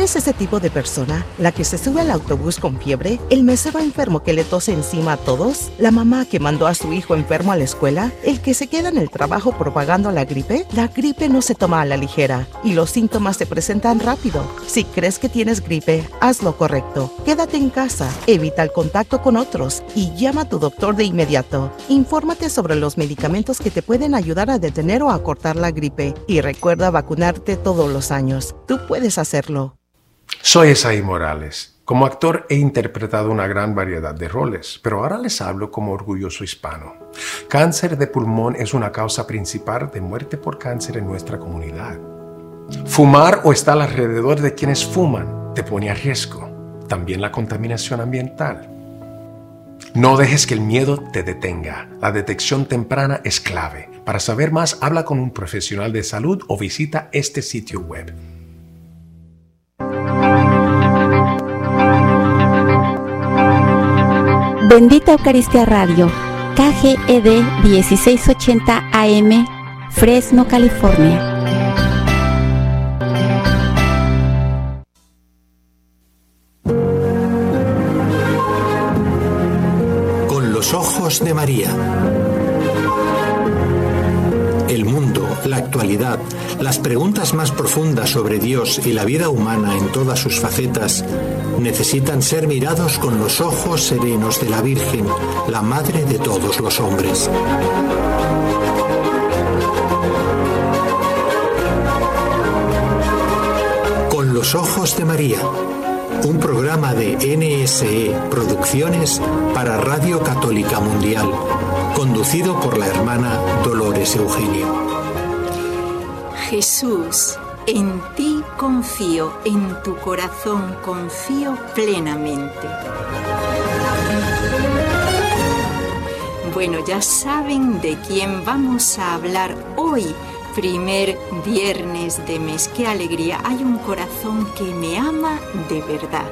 ¿Eres ese tipo de persona? ¿La que se sube al autobús con fiebre? ¿El mesero enfermo que le tose encima a todos? ¿La mamá que mandó a su hijo enfermo a la escuela? ¿El que se queda en el trabajo propagando la gripe? La gripe no se toma a la ligera y los síntomas se presentan rápido. Si crees que tienes gripe, haz lo correcto. Quédate en casa, evita el contacto con otros y llama a tu doctor de inmediato. Infórmate sobre los medicamentos que te pueden ayudar a detener o acortar la gripe y recuerda vacunarte todos los años. Tú puedes hacerlo. Soy Esaí Morales. Como actor he interpretado una gran variedad de roles, pero ahora les hablo como orgulloso hispano. Cáncer de pulmón es una causa principal de muerte por cáncer en nuestra comunidad. Fumar o estar alrededor de quienes fuman te pone a riesgo. También la contaminación ambiental. No dejes que el miedo te detenga. La detección temprana es clave. Para saber más, habla con un profesional de salud o visita este sitio web. Bendita Eucaristía Radio, KGED 1680 AM, Fresno, California. Con los ojos de María. El mundo, la actualidad, las preguntas más profundas sobre Dios y la vida humana en todas sus facetas necesitan ser mirados con los ojos serenos de la Virgen, la Madre de todos los hombres. Con los ojos de María, un programa de NSE Producciones para Radio Católica Mundial, conducido por la hermana Dolores Eugenio. Jesús, en ti confío, en tu corazón confío plenamente. Bueno, ya saben de quién vamos a hablar hoy, primer viernes de mes. ¡Qué alegría! Hay un corazón que me ama de verdad.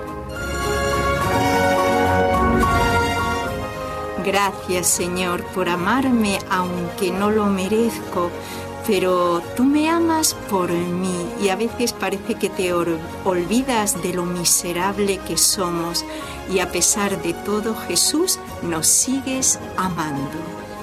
Gracias, Señor, por amarme aunque no lo merezco. Pero tú me amas por mí y a veces parece que te olvidas de lo miserable que somos y a pesar de todo, Jesús, nos sigues amando.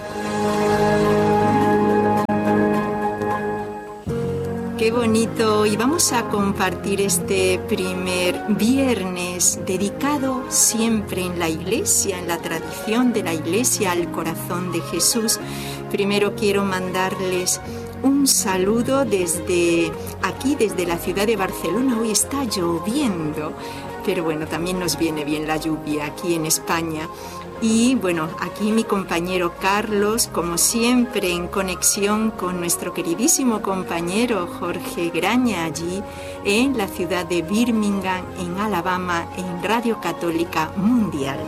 Qué bonito, y vamos a compartir este primer viernes dedicado siempre en la Iglesia, en la tradición de la Iglesia, al corazón de Jesús. Primero quiero mandarles un saludo desde aquí, desde la ciudad de Barcelona. Hoy está lloviendo, pero bueno, también nos viene bien la lluvia aquí en España. Y bueno, aquí mi compañero Carlos, como siempre, en conexión con nuestro queridísimo compañero Jorge Graña, allí en la ciudad de Birmingham, en Alabama, en Radio Católica Mundial.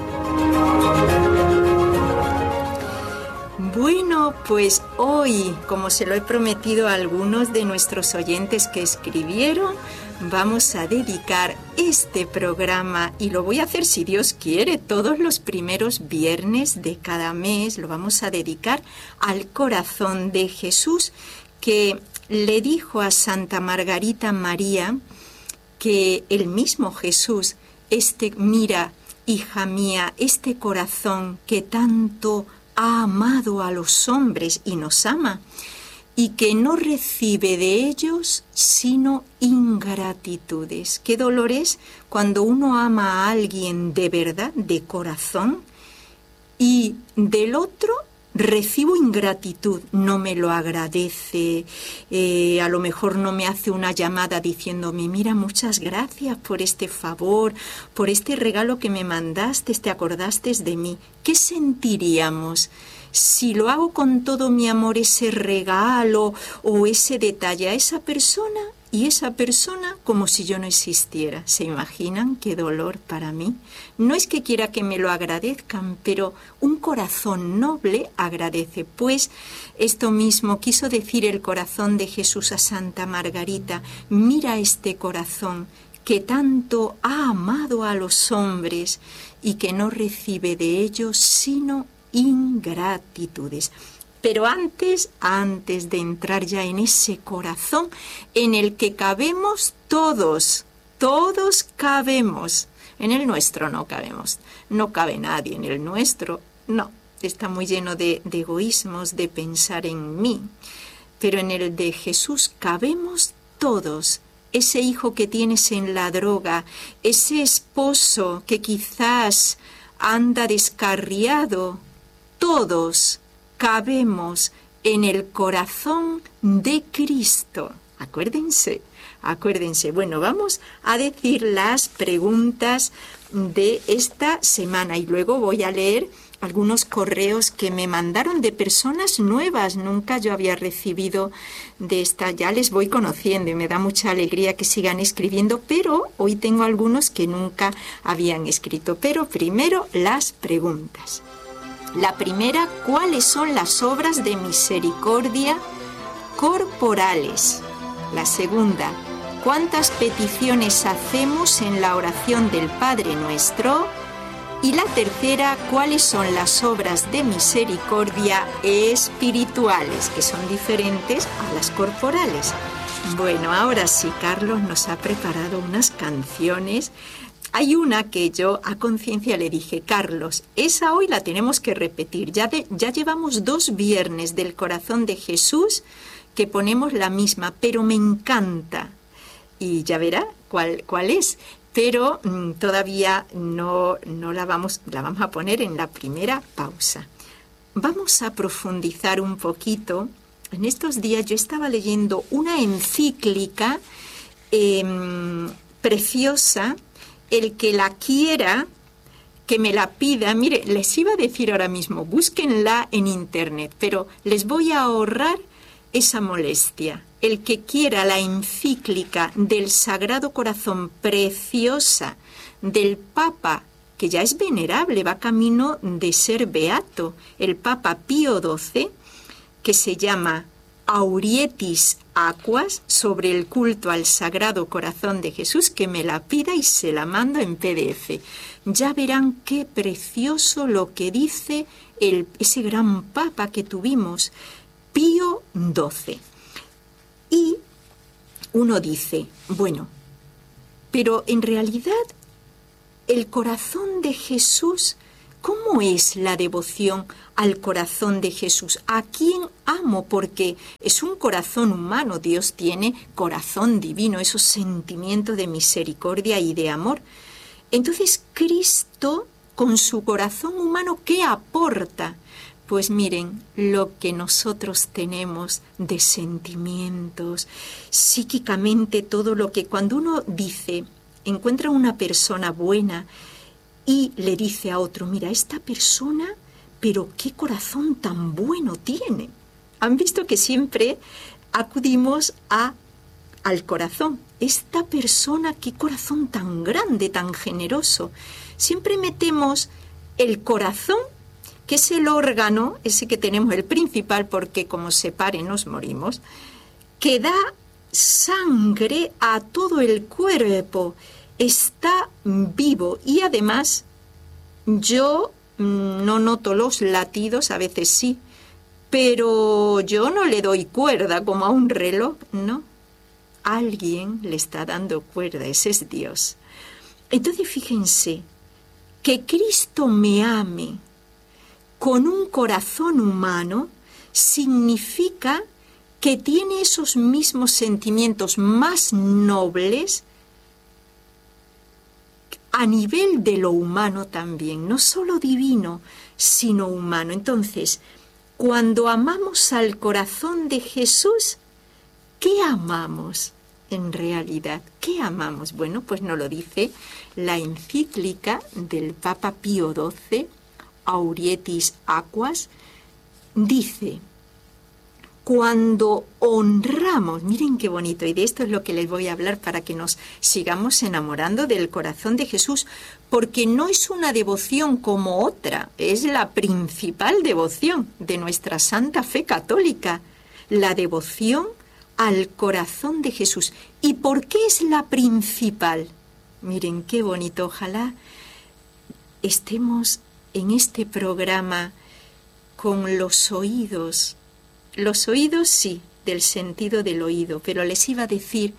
Bueno, pues hoy, como se lo he prometido a algunos de nuestros oyentes que escribieron, vamos a dedicar este programa, y lo voy a hacer si Dios quiere, todos los primeros viernes de cada mes, lo vamos a dedicar al corazón de Jesús, que le dijo a Santa Margarita María que el mismo Jesús, mira, hija mía, este corazón que tanto ha amado a los hombres y nos ama, y que no recibe de ellos sino ingratitudes. Qué dolor es cuando uno ama a alguien de verdad, de corazón, y del otro recibo ingratitud, no me lo agradece, a lo mejor no me hace una llamada diciéndome, mira, muchas gracias por este favor, por este regalo que me mandaste, te acordaste de mí. ¿Qué sentiríamos si lo hago con todo mi amor, ese regalo o ese detalle a esa persona, y esa persona como si yo no existiera? ¿Se imaginan qué dolor para mí? No es que quiera que me lo agradezcan, pero un corazón noble agradece. Pues esto mismo quiso decir el corazón de Jesús a Santa Margarita. Mira este corazón que tanto ha amado a los hombres y que no recibe de ellos sino ingratitudes. Pero antes de entrar ya en ese corazón en el que cabemos todos, todos cabemos. En el nuestro no cabemos, no cabe nadie en el nuestro, no, está muy lleno de egoísmos, de pensar en mí. Pero en el de Jesús cabemos todos. Ese hijo que tienes en la droga, ese esposo que quizás anda descarriado, todos cabemos en el corazón de Cristo. Acuérdense. Bueno, vamos a decir las preguntas de esta semana y luego voy a leer algunos correos que me mandaron de personas nuevas. Nunca yo había recibido de esta, ya les voy conociendo y me da mucha alegría que sigan escribiendo, pero hoy tengo algunos que nunca habían escrito. Pero primero las preguntas. La primera, ¿cuáles son las obras de misericordia corporales? La segunda, ¿cuántas peticiones hacemos en la oración del Padre Nuestro? Y la tercera, ¿cuáles son las obras de misericordia espirituales, que son diferentes a las corporales? Bueno, ahora sí, Carlos nos ha preparado unas canciones. Hay una que yo a conciencia le dije, Carlos, esa hoy la tenemos que repetir. Ya llevamos 2 viernes del corazón de Jesús que ponemos la misma, pero me encanta. Y ya verá cuál es. Pero todavía no la vamos a poner en la primera pausa. Vamos a profundizar un poquito. En estos días yo estaba leyendo una encíclica preciosa. El que la quiera, que me la pida. Mire, les iba a decir ahora mismo, búsquenla en internet, pero les voy a ahorrar esa molestia. El que quiera la encíclica del Sagrado Corazón preciosa del Papa, que ya es venerable, va camino de ser beato, el Papa Pío XII, que se llama Aurietis Aquas, sobre el culto al Sagrado Corazón de Jesús, que me la pida y se la mando en PDF. Ya verán qué precioso lo que dice ese gran Papa que tuvimos, Pío XII. Y uno dice, bueno, pero en realidad el corazón de Jesús, ¿cómo es la devoción al corazón de Jesús? ¿A quién amo? Porque es un corazón humano, Dios tiene corazón divino, esos sentimientos de misericordia y de amor. Entonces, Cristo, con su corazón humano, ¿qué aporta? Pues miren, lo que nosotros tenemos de sentimientos, psíquicamente todo lo que cuando uno dice, encuentra una persona buena y le dice a otro, mira, esta persona, pero qué corazón tan bueno tiene. Han visto que siempre acudimos al corazón. Esta persona, qué corazón tan grande, tan generoso. Siempre metemos el corazón, que es el órgano, ese que tenemos, el principal, porque como se pare nos morimos, que da sangre a todo el cuerpo, está vivo y además yo no noto los latidos, a veces sí, pero yo no le doy cuerda como a un reloj, no. Alguien le está dando cuerda, ese es Dios. Entonces fíjense, que Cristo me ame con un corazón humano significa que tiene esos mismos sentimientos más nobles a nivel de lo humano también, no solo divino, sino humano. Entonces, cuando amamos al corazón de Jesús, ¿qué amamos en realidad? ¿Qué amamos? Bueno, pues nos lo dice la encíclica del Papa Pío XII, Aurietis Aquas, dice, cuando honramos, miren qué bonito, y de esto es lo que les voy a hablar para que nos sigamos enamorando del corazón de Jesús, porque no es una devoción como otra, es la principal devoción de nuestra santa fe católica, la devoción al corazón de Jesús. ¿Y por qué es la principal? Miren qué bonito, ojalá estemos en este programa con los oídos sí, del sentido del oído, pero les iba a decir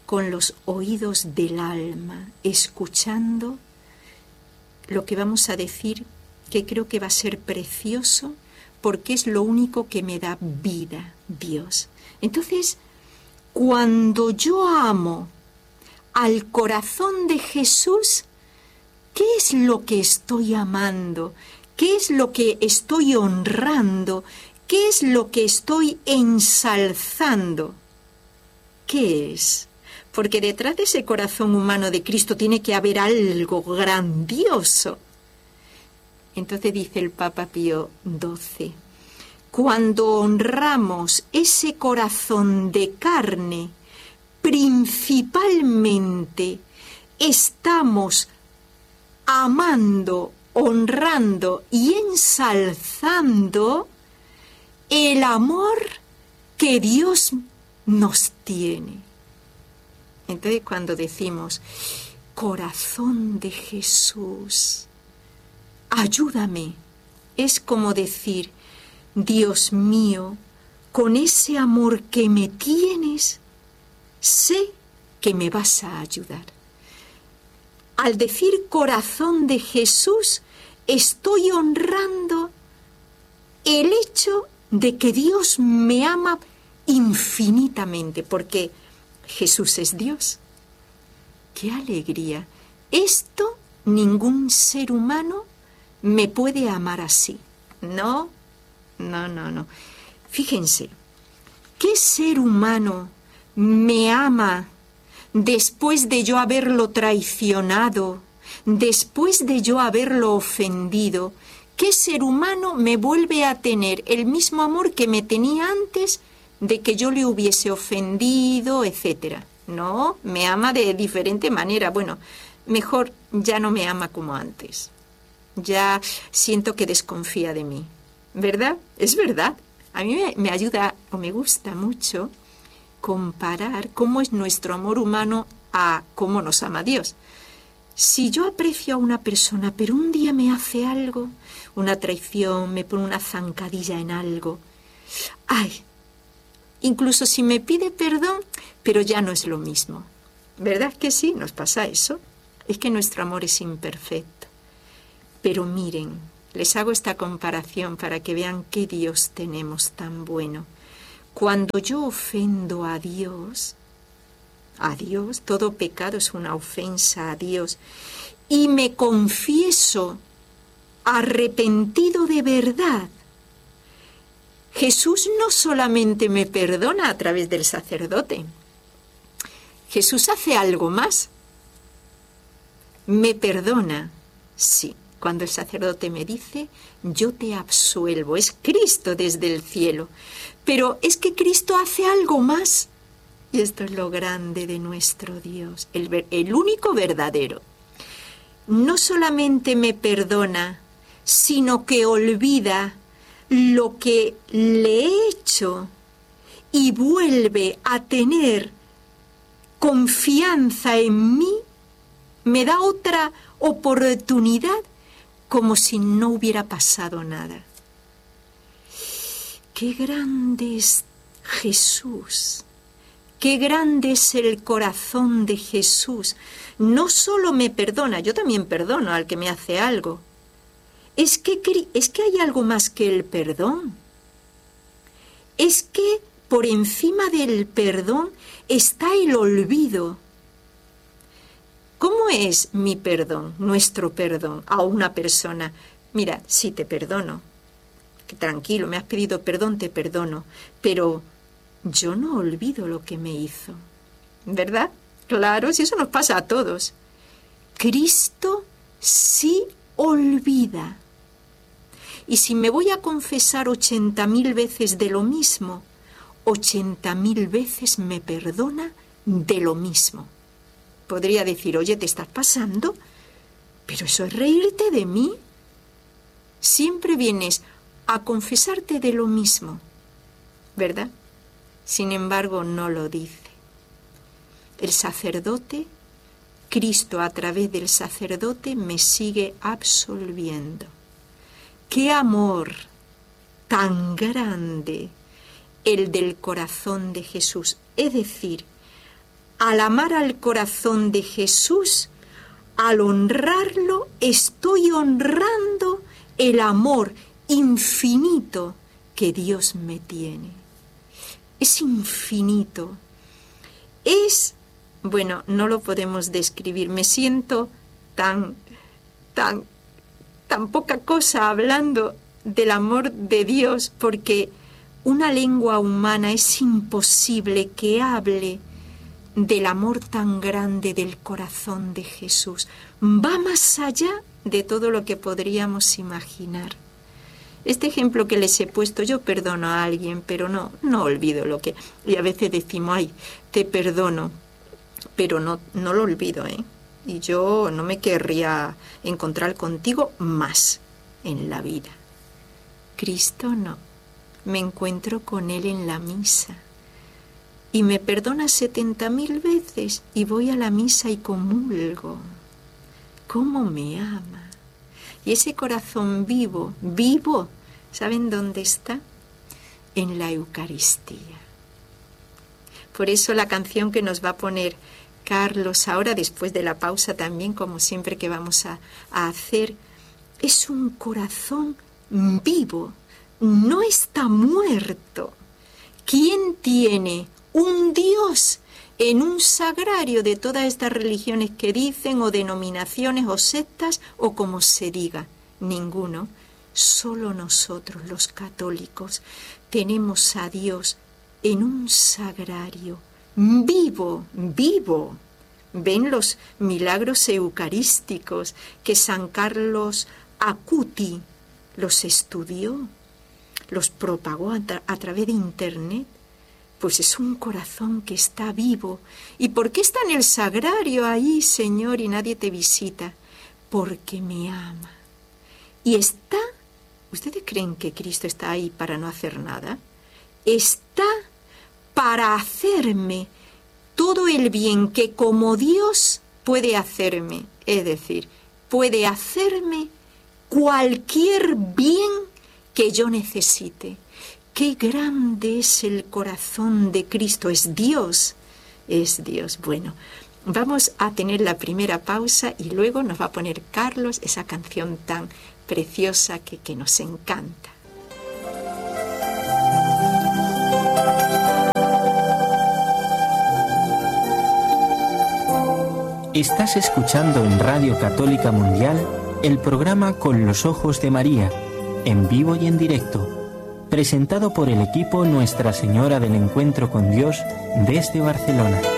con los oídos del alma, escuchando lo que vamos a decir, que creo que va a ser precioso, porque es lo único que me da vida, Dios. Entonces, cuando yo amo al corazón de Jesús, ¿qué es lo que estoy amando? ¿Qué es lo que estoy honrando? ¿Qué es lo que estoy ensalzando? ¿Qué es? Porque detrás de ese corazón humano de Cristo tiene que haber algo grandioso. Entonces dice el Papa Pío XII, cuando honramos ese corazón de carne, principalmente estamos amando, honrando y ensalzando el amor que Dios nos tiene. Entonces, cuando decimos, corazón de Jesús, ayúdame, es como decir, Dios mío, con ese amor que me tienes, sé que me vas a ayudar. Al decir corazón de Jesús, estoy honrando el hecho de que Dios me ama infinitamente, porque Jesús es Dios. ¡Qué alegría! Esto ningún ser humano me puede amar así. No. Fíjense, ¿qué ser humano me ama después de yo haberlo traicionado, después de yo haberlo ofendido? ¿Qué ser humano me vuelve a tener el mismo amor que me tenía antes de que yo le hubiese ofendido, etcétera? No, me ama de diferente manera. Bueno, mejor ya no me ama como antes. Ya siento que desconfía de mí. ¿Verdad? Es verdad. A mí me ayuda o me gusta mucho comparar cómo es nuestro amor humano a cómo nos ama Dios. Si yo aprecio a una persona, pero un día me hace algo, una traición, me pone una zancadilla en algo, ¡ay! Incluso si me pide perdón, pero ya no es lo mismo. ¿Verdad que sí? ¿Nos pasa eso? Es que nuestro amor es imperfecto. Pero miren, les hago esta comparación para que vean qué Dios tenemos tan bueno. Cuando yo ofendo a Dios, todo pecado es una ofensa a Dios, y me confieso arrepentido de verdad, Jesús no solamente me perdona a través del sacerdote, Jesús hace algo más. Me perdona, sí, cuando el sacerdote me dice, yo te absuelvo, es Cristo desde el cielo. Pero es que Cristo hace algo más. Y esto es lo grande de nuestro Dios, el único verdadero. No solamente me perdona, sino que olvida lo que le he hecho y vuelve a tener confianza en mí, me da otra oportunidad como si no hubiera pasado nada. ¡Qué grande es Jesús! ¡Qué grande es el corazón de Jesús! No solo me perdona, yo también perdono al que me hace algo. Es que hay algo más que el perdón. Es que por encima del perdón está el olvido. ¿Cómo es mi perdón, nuestro perdón a una persona? Mira, sí te perdono. Tranquilo, me has pedido perdón, te perdono. Pero yo no olvido lo que me hizo. ¿Verdad? Claro, si eso nos pasa a todos. Cristo sí olvida. Y si me voy a confesar 80.000 veces de lo mismo, 80.000 veces me perdona de lo mismo. Podría decir, oye, ¿te estás pasando? Pero eso es reírte de mí. Siempre vienes a confesarte de lo mismo, ¿verdad? Sin embargo, no lo dice. El sacerdote, Cristo a través del sacerdote me sigue absolviendo. ¡Qué amor tan grande el del corazón de Jesús! Es decir, al amar al corazón de Jesús, al honrarlo, estoy honrando el amor infinito que Dios me tiene. Es infinito. Es, bueno, no lo podemos describir. Me siento tan poca cosa hablando del amor de Dios, porque una lengua humana es imposible que hable del amor tan grande del corazón de Jesús. Va más allá de todo lo que podríamos imaginar. Este ejemplo que les he puesto, yo perdono a alguien, pero no olvido lo que... Y a veces decimos, ay, te perdono, pero no lo olvido, ¿eh? Y yo no me querría encontrar contigo más en la vida. Cristo no. Me encuentro con Él en la misa. Y me perdona 70.000 veces y voy a la misa y comulgo. ¿Cómo me ama? Y ese corazón vivo, ¿saben dónde está? En la Eucaristía. Por eso la canción que nos va a poner Carlos ahora, después de la pausa también, como siempre que vamos a hacer, es un corazón vivo, no está muerto. ¿Quién tiene un Dios en un sagrario de todas estas religiones que dicen, o denominaciones, o sectas, o como se diga? Ninguno. Solo nosotros, los católicos, tenemos a Dios en un sagrario vivo. Ven los milagros eucarísticos que San Carlos Acuti los estudió, los propagó a través de internet. Pues es un corazón que está vivo. ¿Y por qué está en el sagrario ahí, Señor, y nadie te visita? Porque me ama. Y está... ¿Ustedes creen que Cristo está ahí para no hacer nada? Está para hacerme todo el bien que como Dios puede hacerme. Es decir, puede hacerme cualquier bien que yo necesite. ¡Qué grande es el corazón de Cristo! Es Dios. Bueno, vamos a tener la primera pausa y luego nos va a poner Carlos esa canción tan preciosa que nos encanta. Estás escuchando en Radio Católica Mundial el programa Con los Ojos de María, en vivo y en directo, presentado por el equipo Nuestra Señora del Encuentro con Dios desde Barcelona.